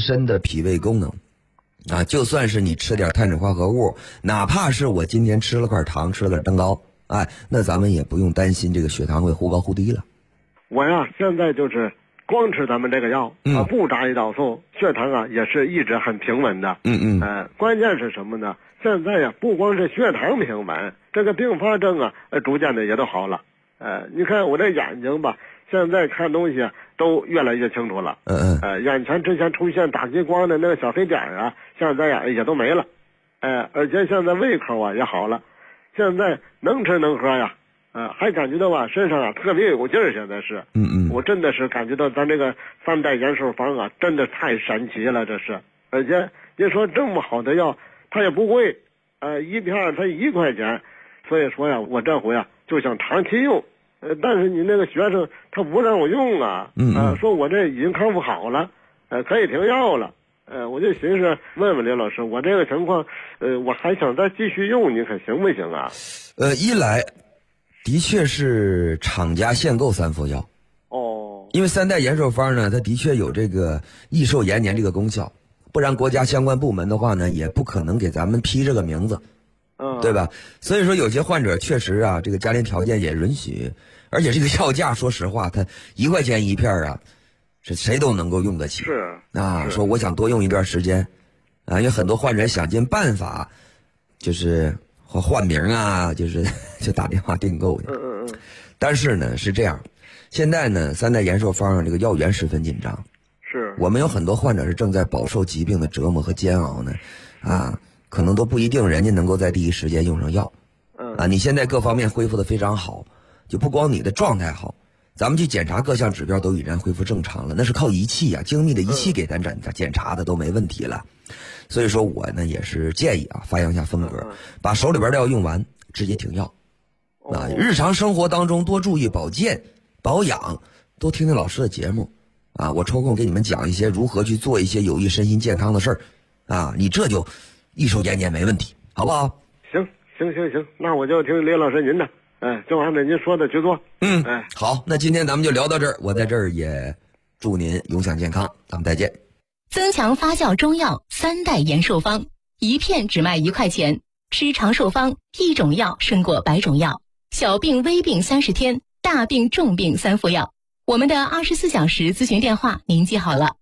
身的脾胃功能啊，就算是你吃点碳水化合物，哪怕是我今天吃了块糖，吃了点蛋糕，哎，那咱们也不用担心这个血糖会忽高忽低了。 我呀，现在就是光吃咱们这个药，不打胰岛素，血糖啊也是一直很平稳的。关键是什么呢？现在呀，不光是血糖平稳，这个并发症啊，逐渐的也都好了。你看我这眼睛吧，现在看东西啊都越来越清楚了。眼前之前出现打激光的那个小黑点啊，现在呀也都没了。而且现在胃口啊也好了，现在能吃能喝呀。还感觉到吧，身上啊特别有劲儿。现在是，我真的是感觉到咱这个3代延寿方啊，真的太神奇了，这是。而且你说这么好的药，它也不贵，一片才1块钱，所以说呀，我这回啊就想长期用。但是你那个学生他不让我用啊，说我这已经康复好了，可以停药了。我就寻思问问刘老师，我这个情况，我还想再继续用，你看行不行啊？ 一来的确是厂家限购3副药，因为3代延寿方呢，它的确有这个益寿延年这个功效，不然国家相关部门的话呢，也不可能给咱们批这个名字，对吧？所以说有些患者确实啊，这个家庭条件也允许，而且这个药价，说实话，它1块钱一片啊，是谁都能够用得起。说我想多用一段时间，有很多患者想尽办法，就是换名啊，就打电话订购去。但是呢是这样，现在呢3代延寿方上这个药源十分紧张，我们有很多患者是正在饱受疾病的折磨和煎熬呢，可能都不一定人家能够在第一时间用上药。你现在各方面恢复的非常好，就不光你的状态好，咱们去检查各项指标都已然恢复正常了，那是靠仪器啊，精密的仪器给咱检查的都没问题了。所以说我呢也是建议啊，发扬一下风格，把手里边的药用完，直接停药。日常生活当中多注意保健保养，多听听老师的节目我抽空给你们讲一些如何去做一些有益身心健康的事儿你这就益寿延年没问题，好不好？ 行，那我就听刘老师您的，就按照您说的去做。 好，那今天咱们就聊到这儿，我在这儿也祝您永享健康，咱们再见。 增强发酵中药3代延寿方，一片只卖1块钱，吃长寿方，一种药胜过100种药，小病微病30天，大病重病3副药。我们的24小时咨询电话您记好了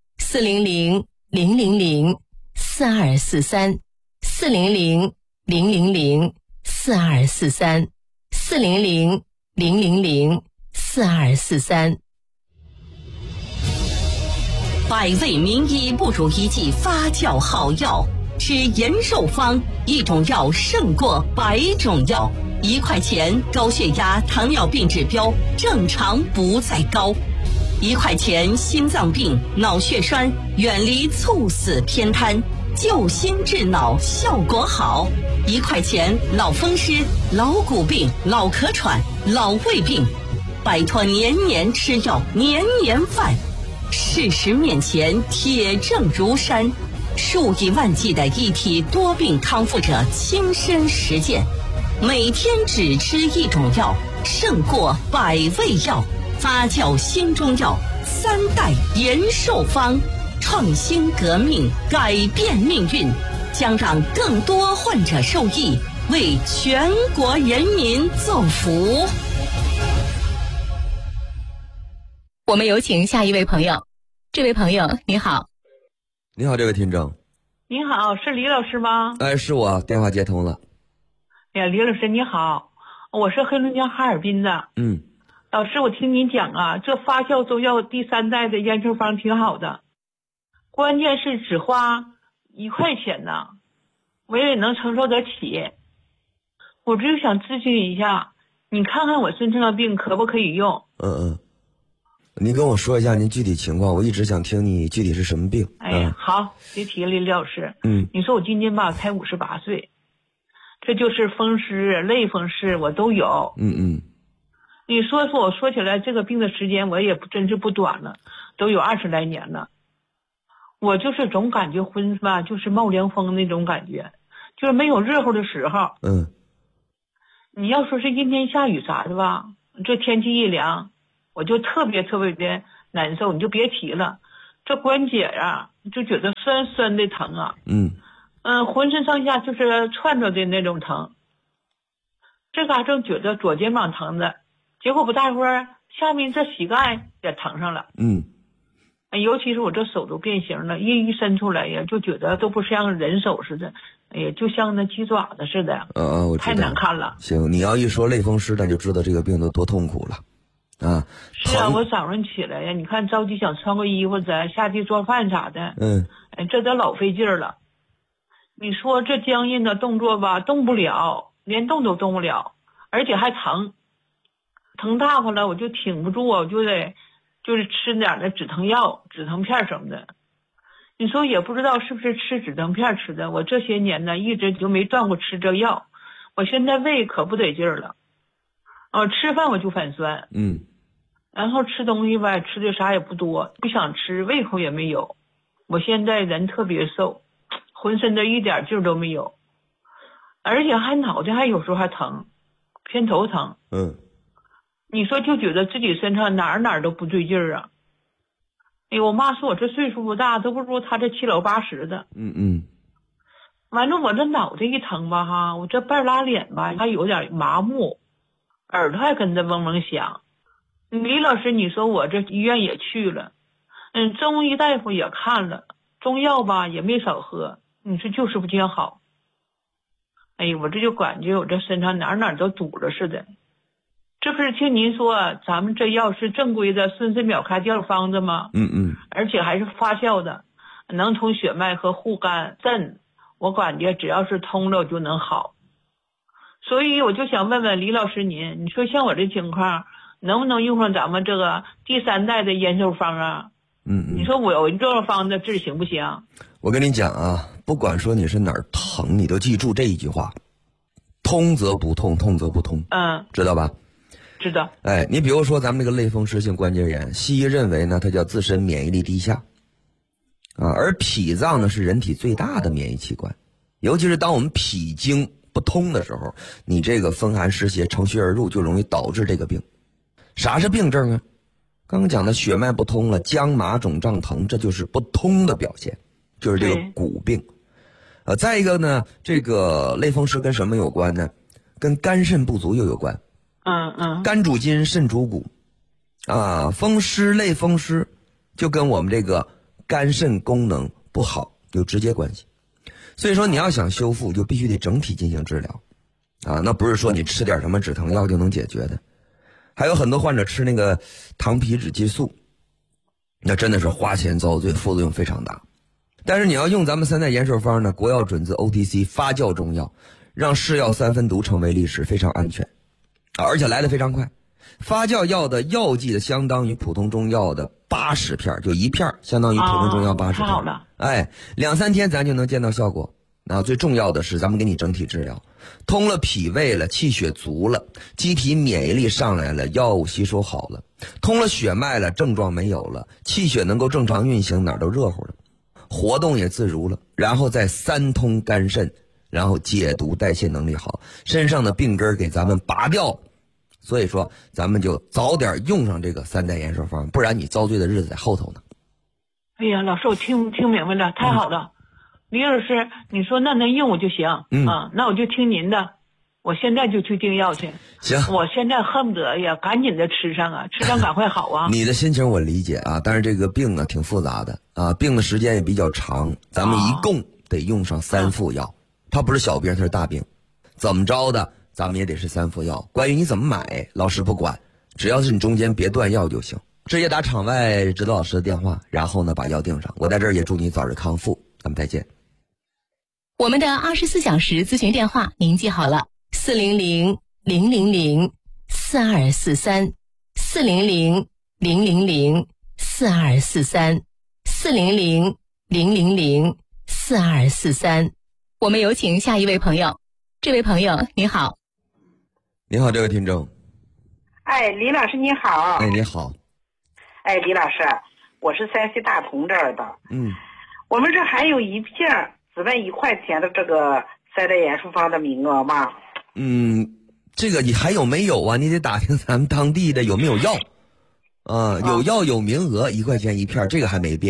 ，400-000-4243 400-000-4243 400-000-4243。 百味名医不如一剂发酵好药，吃延寿方，一种药胜过100种药。1块钱，高血压、糖尿病指标正常不再高。1块钱，心脏病、脑血栓远离猝死偏瘫，救心治脑效果好。1块钱，老风湿、老骨病、老咳喘、老胃病，摆脱年年吃药、年年犯。事实面前，铁证如山，数以万计的一体多病康复者亲身实践，每天只吃一种药，胜过100味药。发酵新中药3代延寿方，创新革命，改变命运，将让更多患者受益，为全国人民造福。 我们有请下一位朋友。这位朋友你好。 你好，这位听众。 您好，是李老师吗？ 是我，电话接通了。 李老师你好，我是黑龙江哈尔滨的。老师，我听您讲这发酵中药第3代的延寿方挺好的，关键是只花1块钱呢，我也能承受得起。我只是想咨询一下，你看看我身上的病可不可以用？ 您跟我说一下您具体情况，我一直想听你具体是什么病。 好，别提了，李老师。你说我今年吧才58岁，这就是风湿、类风湿我都有。你说我说起来这个病的时间我也真是不短了，都有20来年了。我就是总感觉浑吧，就是冒凉风那种感觉，就是没有热乎的时候。你要说是阴天下雨啥的吧，这天气一凉，我就特别的难受，你就别提了。 这关节啊，就觉得酸酸的疼啊。浑身上下就是串着的那种疼。这嘎正觉得左肩膀疼的，结果不大会儿，下面这膝盖也疼上了。尤其是我这手都变形了，一伸出来呀，就觉得都不像人手似的，哎呀，就像那鸡爪子似的。 我知道， 太难看了。 行，你要一说类风湿，那就知道这个病都多痛苦了。 是啊，我早上起来呀，你看着急想穿个衣服咱下地做饭啥的，这得老费劲了。你说这僵硬的动作吧，动不了，连动都动不了，而且还疼大发了，我就挺不住，我就得就是吃点的止疼药、止疼片什么的。你说也不知道是不是吃止疼片吃的，我这些年呢一直就没断过吃这药。我现在胃可不得劲儿了，吃饭我就反酸，然后吃东西吧，吃的啥也不多，不想吃，胃口也没有。我现在人特别瘦，浑身的一点劲儿都没有，而且还脑袋还有时候还疼，偏头疼。你说就觉得自己身上哪儿都不对劲儿啊。我妈说我这岁数不大，都不如她这7老80的。完了我这脑袋一疼吧哈，我这半拉脸吧还有点麻木，耳朵还跟着嗡嗡响。李老师，你说我这医院也去了，中医大夫也看了，中药吧也没少喝，你说就是不见好。我这就感觉我这身上哪都堵了似的。这不是听您说咱们这药是正规的顺参秒开药方子吗？而且还是发酵的，能通血脉和护肝肾，我感觉只要是通了就能好。所以我就想问问李老师您，你说像我这情况能不能用上咱们这个第3代的延寿方啊？你说我有这种方子治行不行？ 我跟你讲啊，不管说你是哪儿疼，你都记住这一句话：通则不痛，痛则不通。知道吧？ 知道。 你比如说咱们这个类风湿性关节炎，西医认为呢，它叫自身免疫力低下而脾脏呢是人体最大的免疫器官，尤其是当我们脾经不通的时候，你这个风寒湿邪乘虚而入，就容易导致这个病。啥是病症啊？刚刚讲的血脉不通了，僵麻肿胀疼，这就是不通的表现，就是这个骨病。再一个呢，这个类风湿跟什么有关呢？跟肝肾不足又有关。肝主筋，肾主骨风湿类风湿就跟我们这个肝肾功能不好有直接关系。所以说你要想修复，就必须得整体进行治疗那不是说你吃点什么止疼药就能解决的。还有很多患者吃那个糖皮质激素，那真的是花钱遭罪，副作用非常大。但是你要用咱们3代延寿方呢，国药准字 OTC 发酵中药，让是药3分毒成为历史，非常安全而且来得非常快。发酵药的药剂的相当于普通中药的80片，就一片相当于普通中药80片。 好了 ，2-3天咱就能见到效果。最重要的是咱们给你整体治疗，通了脾胃了，气血足了，机体免疫力上来了，药物吸收好了，通了血脉了，症状没有了，气血能够正常运行，哪儿都热乎了，活动也自如了，然后再3通肝肾，然后解毒代谢能力好，身上的病根给咱们拔掉。所以说咱们就早点用上这个3代延寿方，不然你遭罪的日子在后头呢。 哎呀，老师我听明白了，太好了。李老师，你说那能用我就行那我就听您的，我现在就去订药去。 行， 我现在恨不得呀赶紧的吃上吃上赶快好啊。 你的心情我理解但是这个病呢挺复杂的病的时间也比较长，咱们一共得用上3副药它不是小病，它是大病，怎么着的咱们也得是3副药。关于你怎么买，老师不管，只要是你中间别断药就行。直接打场外指导老师的电话，然后呢把药订上。我在这儿也祝你早日康复，咱们再见。 我们的24小时咨询电话您记好了，400-000-4243，400-000-4243。我们有请下一位朋友。这位朋友你好。 你好，这位听众。 李老师你好。 你好。 李老师，我是山西大同这儿的。我们这还有一片只卖1块钱的这个3代延寿方的名额吗？ 这个你还有没有啊？你得打听咱们当地的有没有药有药有名额，1块钱一片，这个还没变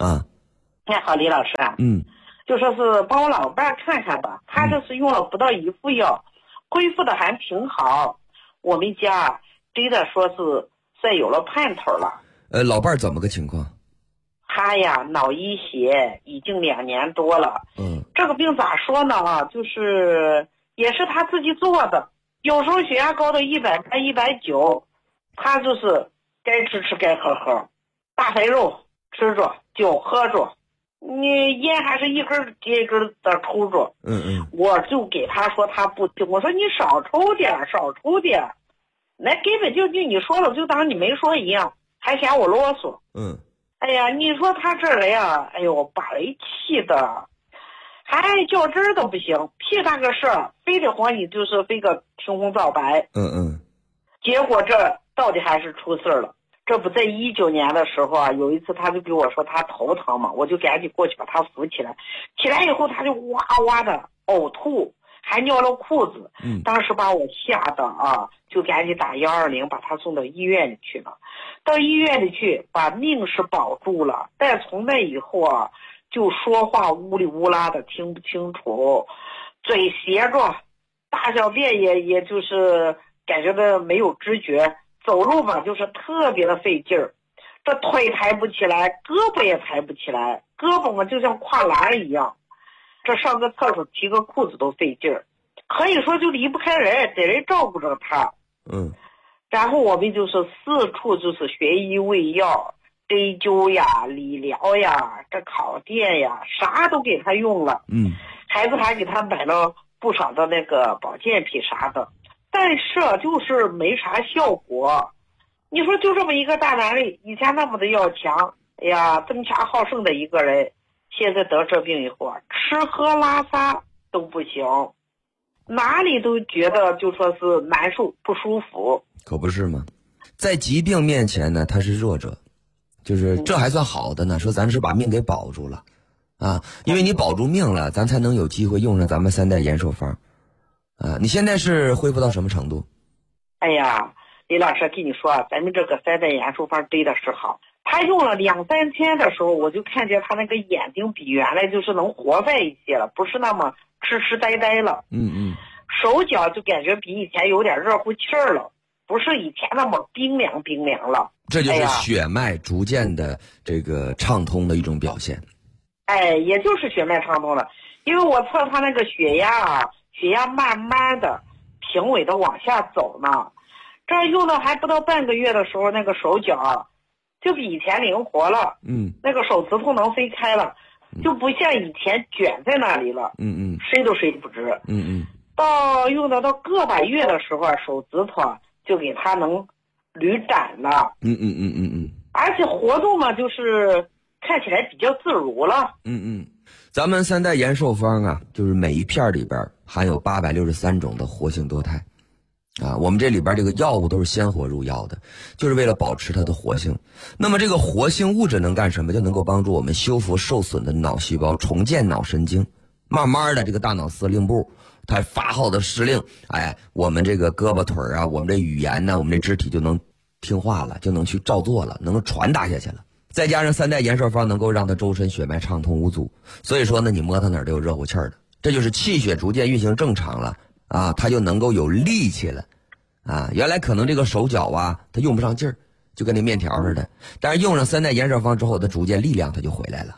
啊。 你好，李老师。就说是帮我老伴儿看看吧，他这是用了不到1副药，恢复的还挺好。我们家真的说是算有了盼头了。 老伴儿怎么个情况？ 他呀，脑溢血已经2年多了。这个病咋说呢啊？就是也是他自己做的，有时候血压高到180、190，他就是该吃吃该喝喝，大肥肉吃着，酒喝着，你烟还是一根接一根的抽着。我就给他说他不听，我说你少抽点，那根本就你说了就当你没说一样，还嫌我啰嗦。哎呀，你说他这人呀，哎呦，把人气的，还较真儿都不行，屁大个事儿，非得和你就是非个青红皂白。结果这到底还是出事了。这不在19年的时候啊，有一次他就给我说他头疼嘛，我就赶紧过去把他扶起来，起来以后他就哇哇的呕吐，还尿了裤子。当时把我吓得啊，就赶紧打120把他送到医院里去了。到医院里去，把命是保住了，但从那以后啊，就说话乌里乌拉的，听不清楚，嘴斜着，大小便也就是感觉到没有知觉，走路吧就是特别的费劲儿，这腿抬不起来，胳膊也抬不起来，胳膊嘛就像跨栏一样，这上个厕所提个裤子都费劲儿，可以说就离不开人，得人照顾着他。然后我们就是四处就是学医喂药，针灸呀、理疗呀、这烤电呀，啥都给他用了。孩子还给他买了不少的那个保健品啥的，但是就是没啥效果。你说就这么一个大男人，以前那么的要强，哎呀，争强好胜的一个人，现在得这病以后啊，吃喝拉撒都不行，哪里都觉得就说是难受不舒服。 可不是吗？在疾病面前呢，他是弱者，就是这还算好的呢，说咱是把命给保住了啊，因为你保住命了，咱才能有机会用上咱们3代延寿方啊。你现在是恢复到什么程度？ 哎呀，李老师跟你说啊，咱们这个3代延寿方真的是好，他用了2、3天的时候，我就看见他那个眼睛比原来就是能活泛一些了，不是那么痴痴呆呆了。手脚就感觉比以前有点热乎气儿了，不是以前那么冰凉了。 这就是血脉逐渐的这个畅通的一种表现。 也就是血脉畅通了，因为我测他那个血压啊，血压慢慢的平稳的往下走呢。这用了还不到半个月的时候，那个手脚就比以前灵活了。那个手指头能飞开了，就不像以前卷在那里了。谁都不直。到用到个把月的时候，手指头就给他能捋展了。而且活动嘛，就是看起来比较自如了。 咱们3代延寿方啊，就是每一片里边含有863种的活性多肽啊。我们这里边这个药物都是鲜活入药的，就是为了保持它的活性。那么这个活性物质能干什么？就能够帮助我们修复受损的脑细胞，重建脑神经。慢慢的，这个大脑司令部它发号的施令，我们这个胳膊腿啊，我们这语言呢，我们这肢体就能听话了，就能去照做了，能够传达下去了。再加上3代延寿方能够让它周身血脉畅通无阻，所以说呢，你摸它哪儿都有热乎气儿的，这就是气血逐渐运行正常了啊，它就能够有力气了啊。原来可能这个手脚啊，它用不上劲儿，就跟那面条似的，但是用上3代延寿方之后，它逐渐力量它就回来了。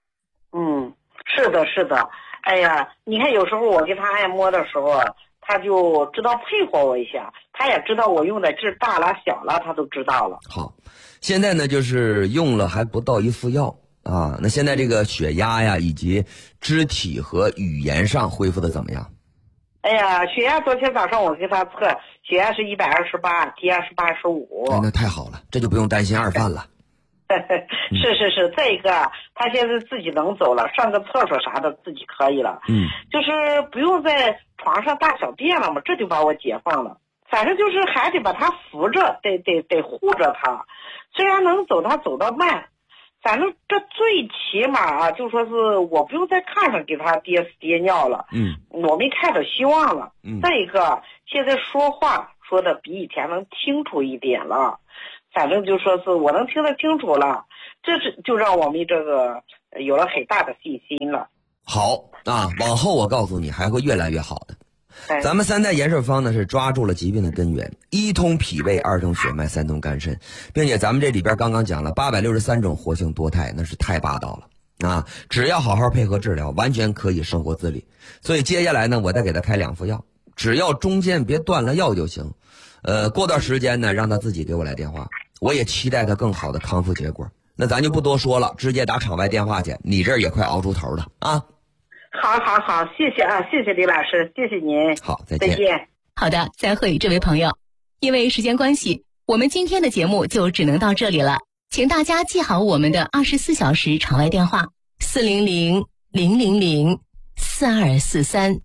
是的。哎呀，你看有时候我给他按摩的时候，他就知道配合我一下，他也知道我用的劲儿大了小了，他都知道了。 好，现在呢就是用了还不到1副药啊。那现在这个血压呀，以及肢体和语言上恢复的怎么样？ 哎呀，血压昨天早上我给他测，血压是128，体压是85。 那太好了，这就不用担心二犯了。 是，再一个他现在自己能走了，上个厕所啥的自己可以了。就是不用在床上大小便了嘛，这就把我解放了。反正就是还得把他扶着，得护着他。虽然能走，他走得慢，反正这最起码啊，就说是我不用在炕上给他憋屎憋尿了。我们看着希望了。再一个，现在说话说的比以前能清楚一点了。反正就说是我能听得清楚了， 这是就让我们这个有了很大的信心了。 好啊，往后我告诉你还会越来越好的。咱们3代延寿方呢是抓住了疾病的根源，1通脾胃，2通血脉，3通肝肾，并且咱们这里边刚刚讲了863种活性多肽，那是太霸道了啊！只要好好配合治疗，完全可以生活自理。所以接下来呢，我再给他开2副药，只要中间别断了药就行。过段时间呢，让他自己给我来电话，我也期待他更好的康复结果。那咱就不多说了，直接打场外电话去，你这儿也快熬出头了啊！ 好，谢谢啊，谢谢李老师，谢谢您。 好，再见。 好的，再会，这位朋友。因为时间关系，我们今天的节目就只能到这里了，请大家记好我们的24小时场外电话：400-000-4243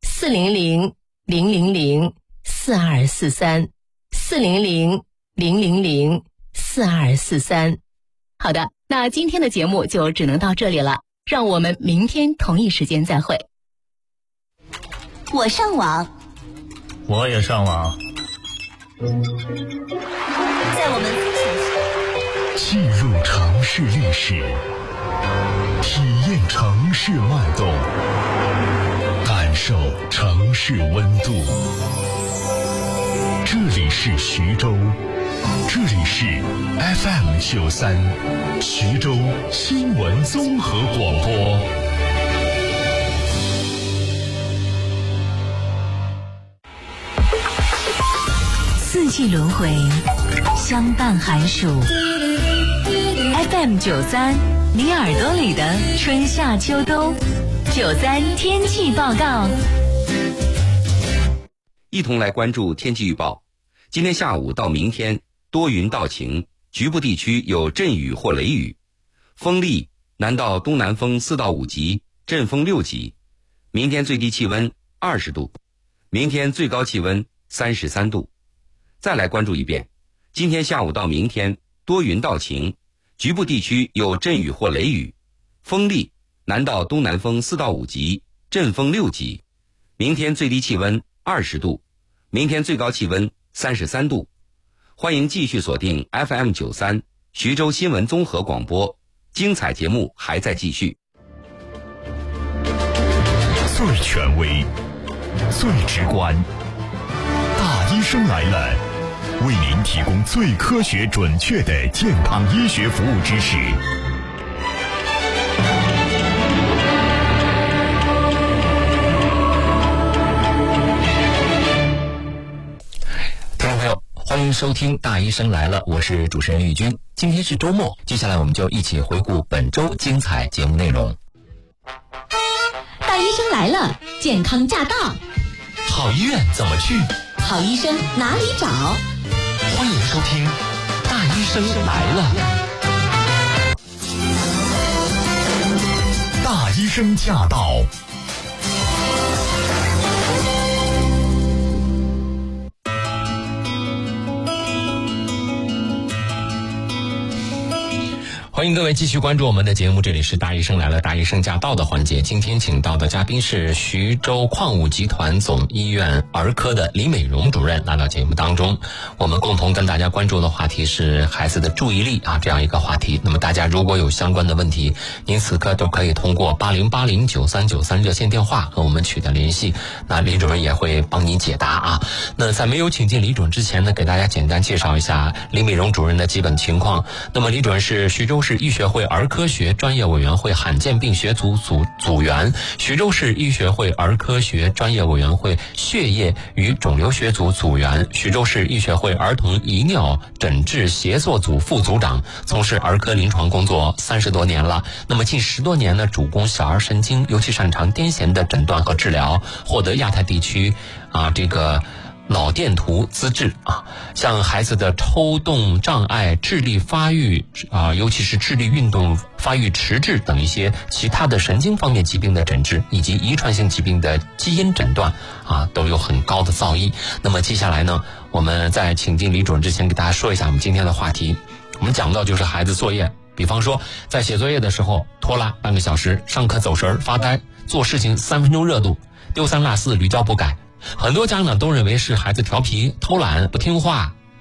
400-000-4243 400-000-4243。好的，那今天的节目就只能到这里了。让我们明天同一时间再会。 我上网， 我也上网。 在我们进入城市历史，体验城市脉动，感受城市温度。这里是徐州，这里是 FM93 徐州新闻综合广播。 四季轮回，相伴寒暑。FM93，你耳朵里的春夏秋冬。93天气报告。 一同来关注天气预报。今天下午到明天多云到晴，局部地区有阵雨或雷雨，风力南到东南风4到5级，阵风6级。明天最低气温20度，明天最高气温33度。再来关注一遍，今天下午到明天多云到晴，局部地区有阵雨或雷雨，风力南到东南风4到5级，阵风6级。明天最低气温20度，明天最高气温33度。欢迎继续锁定 FM93 徐州新闻综合广播，精彩节目还在继续。 最权威，最直观，大医生来了，为您提供最科学准确的健康医学服务知识。 听众朋友，欢迎收听大医生来了，我是主持人玉军。今天是周末，接下来我们就一起回顾本周精彩节目内容。 大医生来了，健康驾到。 好医院怎么去？ 好医生哪里找？ 欢迎收听大医生来了。 大医生驾到。 欢迎各位继续关注我们的节目，这里是大医生来了，大医生驾到的环节。今天请到的嘉宾是徐州矿物集团总医院儿科的李美荣主任来到节目当中。我们共同跟大家关注的话题是孩子的注意力这样一个话题。那么大家如果有相关的问题，您此刻都可以通过80809393热线电话和我们取得联系，那李主任也会帮您解答那在没有请进李主任之前呢，给大家简单介绍一下李美荣主任的基本情况。那么李主任是徐州市医学会儿科学专业委员会罕见病学组组员，徐州市医学会儿科学专业委员会血液与肿瘤学组组员，徐州市医学会儿童遗尿诊治协作组副组长，从事儿科临床工作30多年了。那么近10多年呢，主攻小儿神经，尤其擅长癫痫的诊断和治疗，获得亚太地区这个脑电图资质像孩子的抽动障碍、智力发育尤其是智力运动发育迟滞等一些其他的神经方面疾病的诊治，以及遗传性疾病的基因诊断都有很高的造诣。那么接下来呢，我们在请进李主任之前，给大家说一下我们今天的话题。我们讲到就是孩子作业，比方说在写作业的时候拖拉半个小时，上课走神发呆，做事情3分钟热度，丢三落四，屡教不改。很多家长都认为是孩子调皮、偷懒、不听话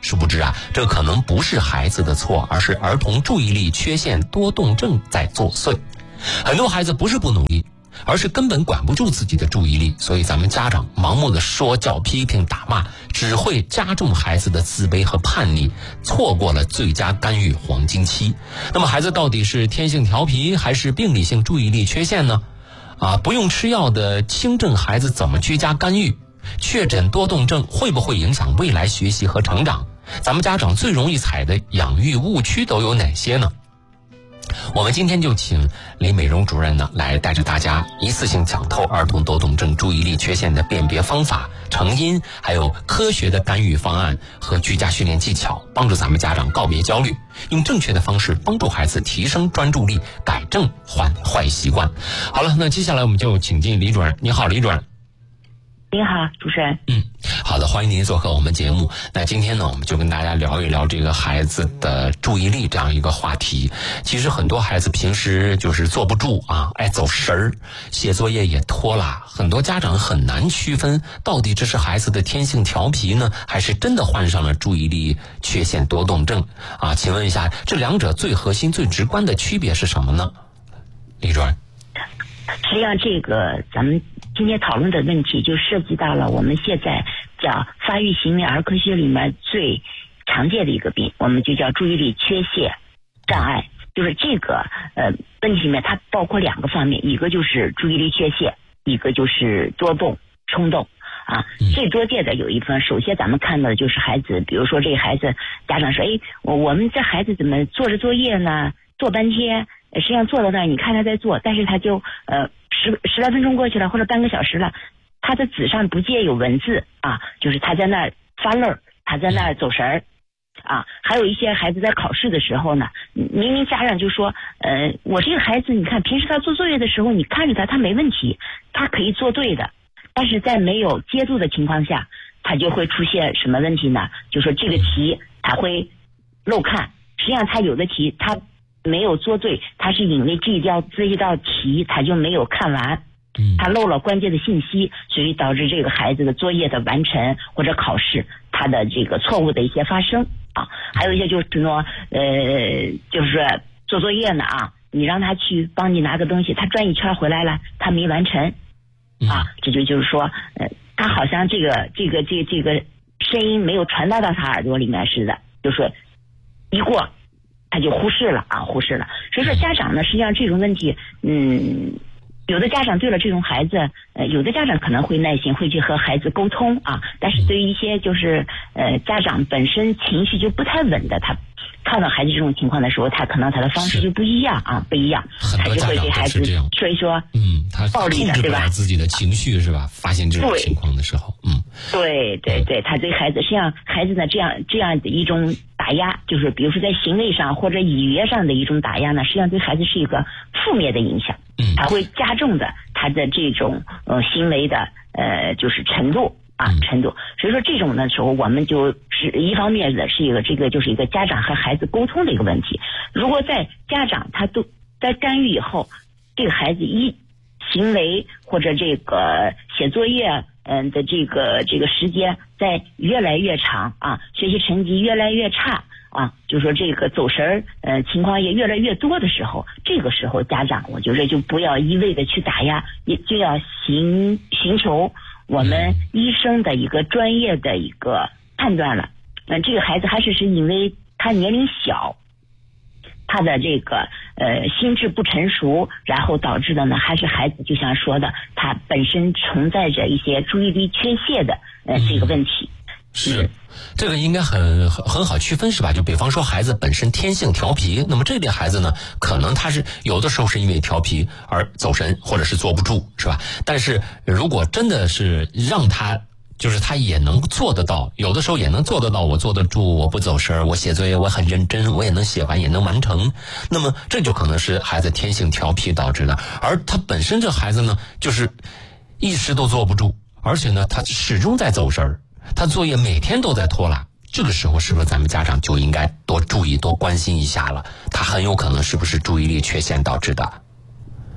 殊不知啊，这可能不是孩子的错，而是儿童注意力缺陷多动症在作祟。很多孩子不是不努力，而是根本管不住自己的注意力，所以咱们家长盲目的说教、批评、打骂，只会加重孩子的自卑和叛逆，错过了最佳干预黄金期。那么孩子到底是天性调皮还是病理性注意力缺陷呢？不用吃药的轻症孩子怎么居家干预？确诊多动症会不会影响未来学习和成长？咱们家长最容易踩的养育误区都有哪些呢？我们今天就请雷美荣主任呢来带着大家一次性讲透儿童多动症注意力缺陷的辨别方法、成因，还有科学的干预方案和居家训练技巧，帮助咱们家长告别焦虑，用正确的方式帮助孩子提升专注力，改正坏习惯。好了，那接下来我们就请进李主任。你好，李主任。 您好，主持人。 好的，欢迎您做客我们节目。那今天呢，我们就跟大家聊一聊这个孩子的注意力这样一个话题。其实很多孩子平时就是坐不住爱走神儿，写作业也拖拉，很多家长很难区分到底这是孩子的天性调皮呢，还是真的患上了注意力缺陷多动症请问一下，这两者最核心、最直观的区别是什么呢？李主任。 实际上，这个咱们今天讨论的问题就涉及到了我们现在叫发育行为儿科学里面最常见的一个病，我们就叫注意力缺陷障碍。就是这个问题里面它包括两个方面，一个就是注意力缺陷，一个就是多动冲动最多见的有一部分，首先咱们看到的就是孩子，比如说这个孩子家长说我们这孩子怎么做着作业呢，做半天，实际上坐到那儿你看他在做，但是他就十来分钟过去了，或者半个小时了，他的纸上不见有文字就是他在那儿发愣，他在那儿走神儿还有一些孩子在考试的时候呢，明明家长就说我这个孩子你看平时他做作业的时候你看着他没问题，他可以做对的，但是在没有接触的情况下，他就会出现什么问题呢？就说这个题他会漏看，实际上他有的题他没有做对，他是因为这一道题他就没有看完，他漏了关键的信息，所以导致这个孩子的作业的完成或者考试他的这个错误的一些发生还有一些就是说就是说做作业呢你让他去帮你拿个东西，他转一圈回来了，他没完成这就是说他好像这个声音没有传达到他耳朵里面似的，就说一过他就忽视了。所以说家长呢，实际上这种问题有的家长对了这种孩子有的家长可能会耐心会去和孩子沟通但是对于一些就是家长本身情绪就不太稳的，他看到孩子这种情况的时候，他可能他的方式就不一样他就会给孩子说一说他暴力的，对吧？ 自己的情绪是吧？发现这种情况的时候对，他对孩子，实际上孩子呢这样的一种打压，就是比如说在行为上或者语言上的一种打压呢，实际上对孩子是一个负面的影响，他会加重的他的这种行为的就是程度。所以说这种的时候，我们就是一方面的是一个这个就是一个家长和孩子沟通的一个问题。如果在家长他都在干预以后，这个孩子行为或者这个写作业的这个时间在越来越长学习成绩越来越差就说这个走神情况也越来越多的时候，这个时候家长我觉得就不要一味的去打压，也就要寻求我们医生的一个专业的一个判断了。这个孩子还是因为他年龄小，他的这个心智不成熟，然后导致的呢，还是孩子就像说的，他本身存在着一些注意力缺陷的这个问题。 是，这个应该很好区分是吧？就比方说孩子本身天性调皮，那么这类孩子呢，可能他是有的时候是因为调皮而走神，或者是坐不住，是吧？但是如果真的是让他就是他也能做得到，有的时候也能做得到，我坐得住，我不走神，我写作业我很认真，我也能写完，也能完成，那么这就可能是孩子天性调皮导致的。而他本身这孩子呢，就是一时都坐不住，而且呢他始终在走神，他作业每天都在拖拉，这个时候是不是咱们家长就应该多注意多关心一下了，他很有可能是不是注意力缺陷导致的？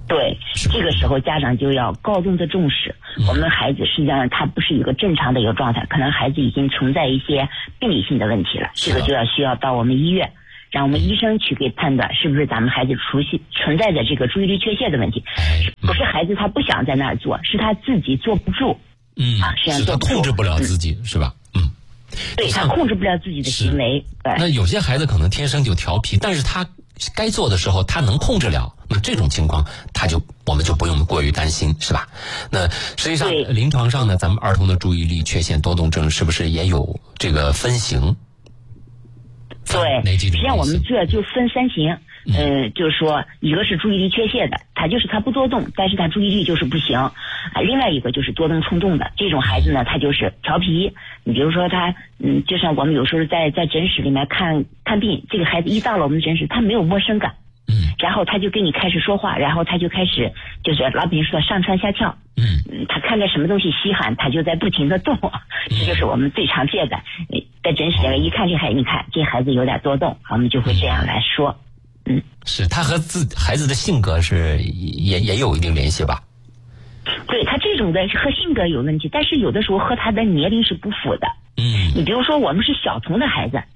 对，这个时候家长就要高度的重视。我们孩子实际上他不是一个正常的一个状态，可能孩子已经存在一些病理性的问题了，这个就要需要到我们医院，让我们医生去给判断是不是咱们孩子存在的这个注意力缺陷的问题。不是孩子他不想在那儿做，是他自己坐不住。 是他控制不了自己，是吧？ 对，他控制不了自己的行为。 那有些孩子可能天生就调皮，但是他该做的时候他能控制了，那这种情况我们就不用过于担心，是吧？那实际上临床上呢，咱们儿童的注意力缺陷多动症是不是也有这个分型？ 对，实际上我们这就分3型。就是说，一个是注意力缺陷的，他不多动，但是他注意力就是不行。另外一个就是多动冲动的，这种孩子呢，他就是调皮。你比如说他，就像我们有时候在诊室里面看病，这个孩子一到了我们诊室，他没有陌生感。然后他就跟你开始说话，然后他就开始就是老百姓说上蹿下跳。他看见什么东西稀罕，他就在不停的动。这就是我们最常见的，在诊室里面一看这孩子，你看这孩子有点多动，我们就会这样来说。 是他和孩子的性格也有一定联系吧？ 对，他这种的和性格有问题，但是有的时候和他的年龄是不符的。你比如说我们是小童的孩子，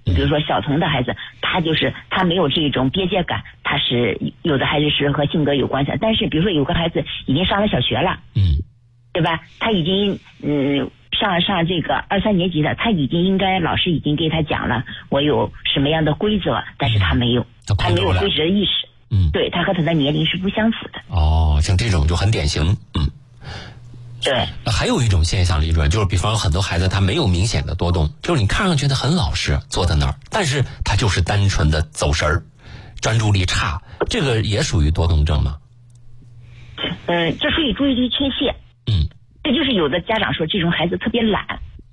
他没有这种边界感，他是有的孩子是和性格有关系，但是比如说有个孩子已经上了小学了，对吧？他已经上这个2、3年级的，他已经应该老师已经给他讲了我有什么样的规则，但是他没有规则的意识。对，他和他的年龄是不相符的。 像这种就很典型。 对。 还有一种现象，李主任，就是比方很多孩子他没有明显的多动，就是你看上去他很老实坐在那儿，但是他就是单纯的走神儿，专注力差，这个也属于多动症吗？ 这属于注意力缺陷。这就是有的家长说这种孩子特别懒。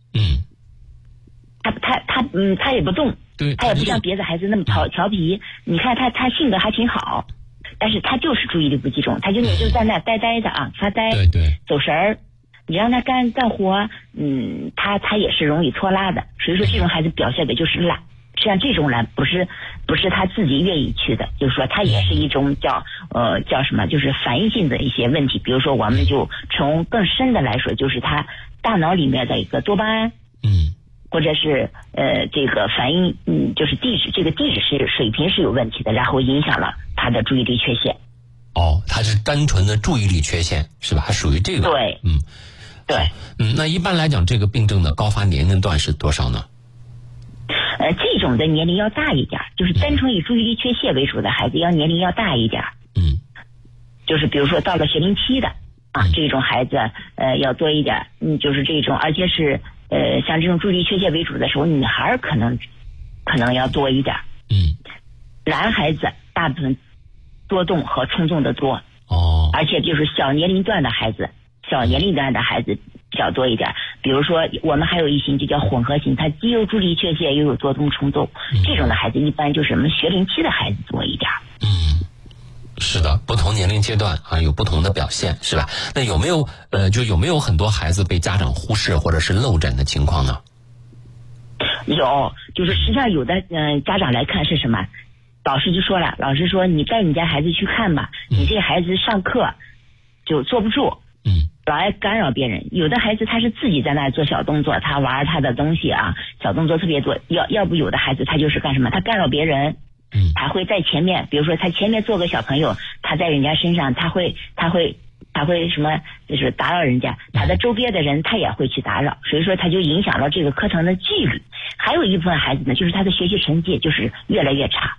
他也不动，他也不像别的孩子那么调皮。你看他性格还挺好，但是他就是注意力不集中，他就在那呆呆的发呆，走神儿。你让他干活，他也是容易拖拉的。所以说这种孩子表现的就是懒。实际上这种懒不是他自己愿意去的，就是说他也是一种叫什么，就是反应性的一些问题。比如说我们就从更深的来说，就是他大脑里面的一个多巴胺，或者是这个反应，就是这个地质水平是有问题的，然后影响了他的注意力缺陷。 他是单纯的注意力缺陷是吧？还属于这个。 对。对。 那一般来讲，这个病症的高发年龄段是多少呢？ 这种的年龄要大一点，就是单纯以注意力缺陷为主的孩子年龄要大一点。就是比如说到了学龄期的这种孩子要多一点。就是这种，而且是像这种注意力缺陷为主的时候，女孩可能要多一点。男孩子大部分多动和冲动的多。而且就是小年龄段的孩子比较多一点。比如说我们还有一型就叫混合型，他既有注意力缺陷又有多动冲动。这种的孩子一般就是我们学龄期的孩子多一点。 是的，不同年龄阶段有不同的表现，是吧？那有没有很多孩子被家长忽视或者是漏诊的情况呢？ 有，就是实际上有的家长来看是什么？老师就说了，老师说你带你家孩子去看吧，你这个孩子上课就坐不住，老爱干扰别人。有的孩子他是自己在那做小动作，他玩他的东西小动作特别多。要不有的孩子他就是干什么？他干扰别人。他会在前面，比如说他前面坐个小朋友，他在人家身上，他会什么，就是打扰人家，他的周边的人他也会去打扰，所以说他就影响了这个课程的纪律。还有一部分孩子呢，就是他的学习成绩就是越来越差。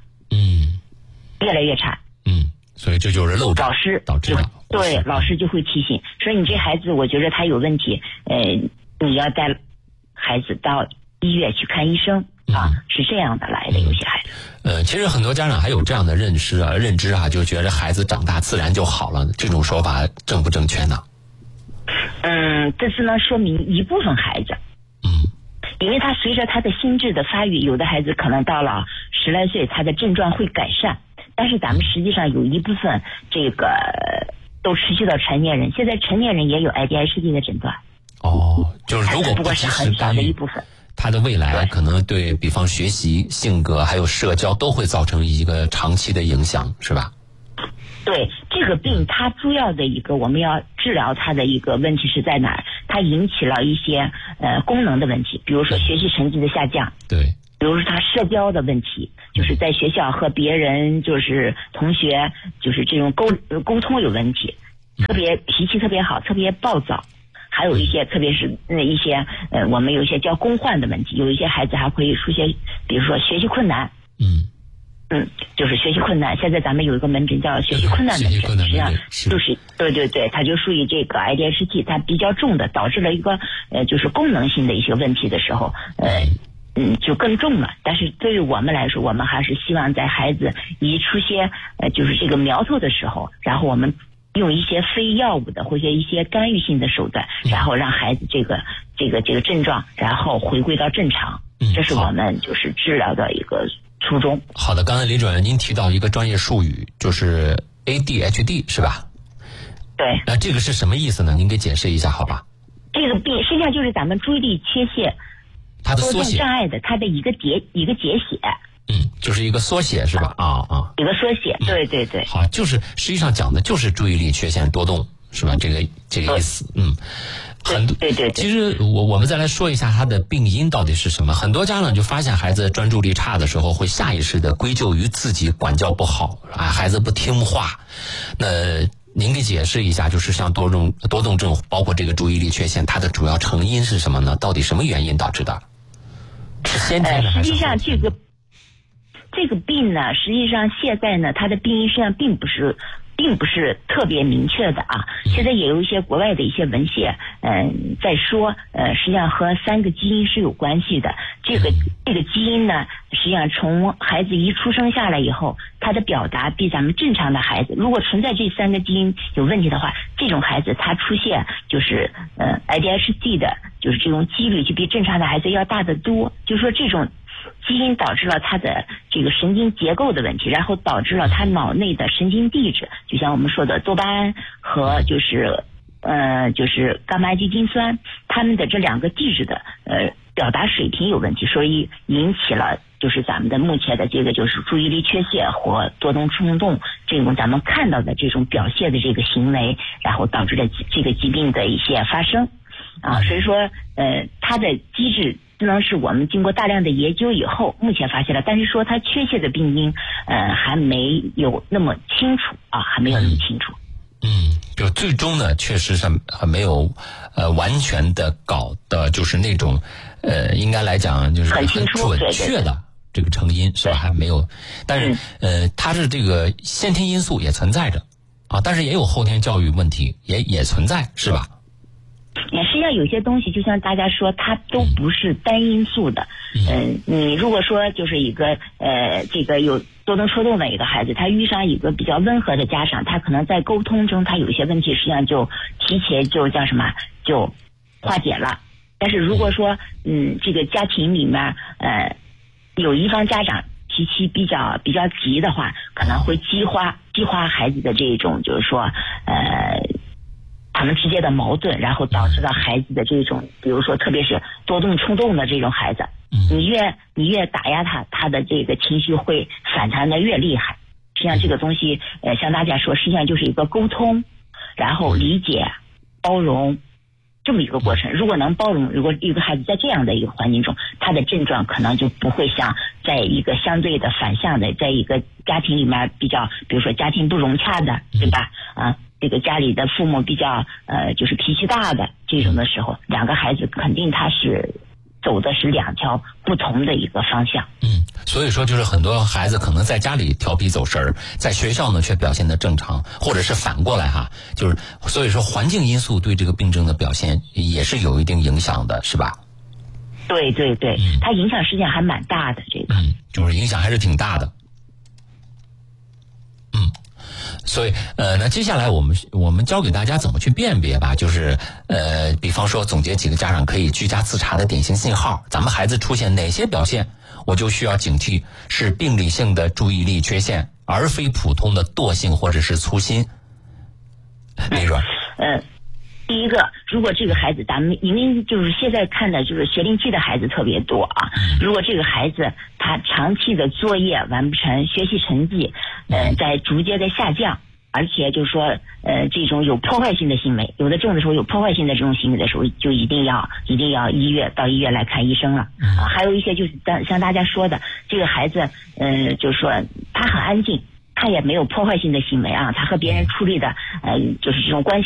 所以这就是漏诊， 老师导致的。 对，老师就会提醒，说你这孩子我觉得他有问题，你要带孩子到医院去看医生。是这样的来的，有些孩子。 其实很多家长还有这样的认知就觉得孩子长大自然就好了，这种说法正不正确呢？ 这是呢说明一部分孩子。因为他随着他的心智的发育，有的孩子可能到了10来岁，他的症状会改善，但是咱们实际上有一部分这个都持续到成年人，现在成年人也有 ADHD 的诊断。 就是如果不过是很小的一部分。 他的未来可能对比方学习、性格还有社交都会造成一个长期的影响，是吧？ 对，这个病它主要的一个我们要治疗它的一个问题是在哪儿？它引起了一些功能的问题，比如说学习成绩的下降， 对， 比如说他社交的问题，就是在学校和别人就是同学就是这种沟通有问题，特别脾气特别好，特别暴躁。还有一些，特别是一些我们有一些叫共患的问题，有一些孩子还会出现，比如说学习困难，就是学习困难。现在咱们有一个门诊叫学习困难门诊，实际上就是对，它就属于这个 ADHD， 它比较重的，导致了一个就是功能性的一些问题的时候，就更重了。但是对于我们来说，我们还是希望在孩子一出现就是这个苗头的时候，然后我们用一些非药物的或者一些干预性的手段，然后让孩子这个症状然后回归到正常，这是我们就是治疗的一个初衷。 好的，刚才李主任您提到一个专业术语，就是 ADHD 是吧？ 对。 那这个是什么意思呢？您给解释一下好吧？ 这个病实际上就是咱们注意力缺陷它的缩写障碍的它的一个简写。 就是一个缩写是吧？ 一个缩写，对。 好，就是实际上讲的就是注意力缺陷多动是吧？这个意思。 对。 其实我们再来说一下它的病因到底是什么。很多家长就发现孩子专注力差的时候，会下意识的归咎于自己管教不好孩子不听话。那您给解释一下，就是像多动症，包括这个注意力缺陷，它的主要成因是什么呢？到底什么原因导致的？是先天的还是后天的？ 实际上这个病呢，实际上现在呢，它的病因实际上并不是特别明确的啊。现在也有一些国外的一些文献，在说，实际上和3个基因是有关系的。这个基因呢，实际上从孩子一出生下来以后，他的表达比咱们正常的孩子，如果存在这3个基因有问题的话，这种孩子他出现就是ADHD 的，就是这种几率就比正常的孩子要大得多。就是说这种基因导致了他的这个神经结构的问题，然后导致了他脑内的神经递质，就像我们说的多巴胺和就是伽马基金酸，他们的这2个递质的表达水平有问题，所以引起了就是咱们的目前的这个就是注意力缺陷或多动冲动这种咱们看到的这种表现的这个行为，然后导致了这个疾病的一些发生所以说它的机制只能是我们经过大量的研究以后目前发现了，但是说它确切的病因还没有那么清楚还没有那么清楚。 就最终呢，确实是没有完全的搞的，就是那种应该来讲就是很准确的这个成因是吧？还没有，但是它是这个先天因素也存在着但是也有后天教育问题也存在是吧？ 实际上有些东西就像大家说它都不是单因素的。你如果说就是一个这个有多动冲动的一个孩子，他遇上一个比较温和的家长，他可能在沟通中他有一些问题实际上就提前就叫什么就化解了。但是如果说这个家庭里面有一方家长脾气比较急的话，可能会激化孩子的这种就是说他们之间的矛盾，然后导致了孩子的这种比如说特别是多动冲动的这种孩子，你越打压他的这个情绪会反弹的越厉害。实际上这个东西像大家说，实际上就是一个沟通，然后理解包容这么一个过程。如果能包容，如果一个孩子在这样的一个环境中，他的症状可能就不会像在一个相对的反向的，在一个家庭里面比较比如说家庭不融洽的，对吧这个家里的父母比较就是脾气大的这种的时候，2个孩子肯定他是走的是2条不同的一个方向。 所以说就是很多孩子可能在家里调皮走神儿，在学校呢却表现得正常，或者是反过来就是所以说环境因素对这个病症的表现也是有一定影响的是吧？ 对，它影响实际上还蛮大的，这个就是影响还是挺大的。所以那接下来我们教给大家怎么去辨别吧，就是比方说总结几个家长可以居家自查的典型信号，咱们孩子出现哪些表现我就需要警惕是病理性的注意力缺陷，而非普通的惰性或者是粗心。李主任第一个，如果这个孩子咱们因为就是现在看的就是学龄期的孩子特别多如果这个孩子他长期的作业完不成，学习成绩在逐渐的下降， 而且就是说这种有破坏性的行为，有的重的时候有破坏性的这种行为的时候，就一定要到医院来看医生了。还有一些就是像大家说的，这个孩子就是说他很安静，他也没有破坏性的行为啊，他和别人处理的就是这种关系